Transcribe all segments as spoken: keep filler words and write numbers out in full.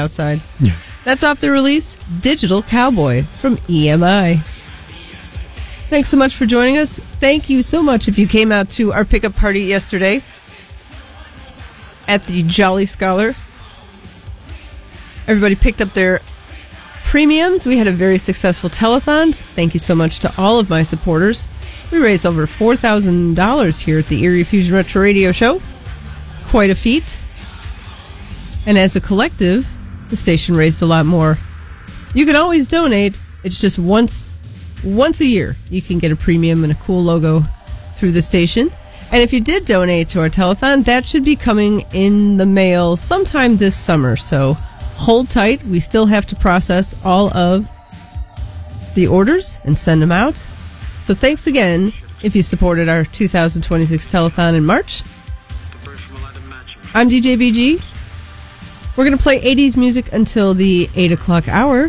outside. Yeah. That's off the release, Digital Cowboy from E M I. Thanks so much for joining us. Thank you so much if you came out to our pickup party yesterday at the Jolly Scholar. Everybody picked up their premiums. We had a very successful telethon. Thank you so much to all of my supporters. We raised over four thousand dollars here at the Erie Fusion Retro Radio Show. Quite a feat. And as a collective, the station raised a lot more. You can always donate. It's just once once a year you can get a premium and a cool logo through the station. And if you did donate to our telethon, that should be coming in the mail sometime this summer. So hold tight. We still have to process all of the orders and send them out. So thanks again if you supported our two thousand twenty-six telethon in March. I'm D J B G. We're going to play eighties music until the eight o'clock hour.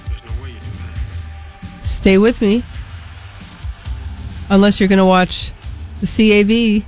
Stay with me. Unless you're going to watch the C A V.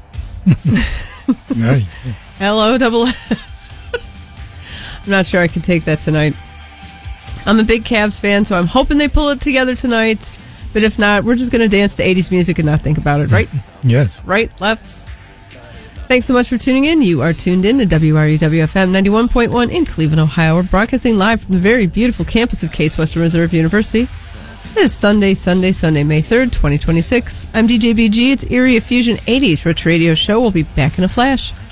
L O S S. I'm not sure I can take that tonight. I'm a big Cavs fan, so I'm hoping they pull it together tonight. But if not, we're just going to dance to eighties music and not think about it, right? Yes. Right? Left? Thanks so much for tuning in. You are tuned in to W R U W F M ninety-one point one in Cleveland, Ohio. We're broadcasting live from the very beautiful campus of Case Western Reserve University. It is Sunday, Sunday, Sunday, May third, twenty twenty-six. I'm D J B G. It's Erie Fusion eighties Retro Radio Show. We'll be back in a flash.